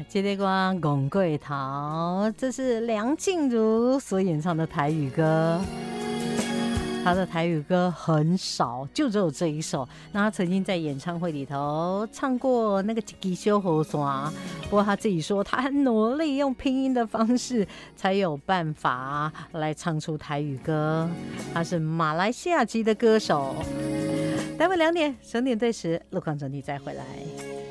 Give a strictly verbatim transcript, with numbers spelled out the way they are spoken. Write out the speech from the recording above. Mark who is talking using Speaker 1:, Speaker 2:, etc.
Speaker 1: 这个歌《拱桂桃》，这是梁静茹所演唱的台语歌。他的台语歌很少，就只有这一首。那他曾经在演唱会里头唱过那个《一支小雨伞》，不过他自己说他很努力用拼音的方式才有办法来唱出台语歌。他是马来西亚籍的歌手。待会两点整点对时，陆康整体再回来。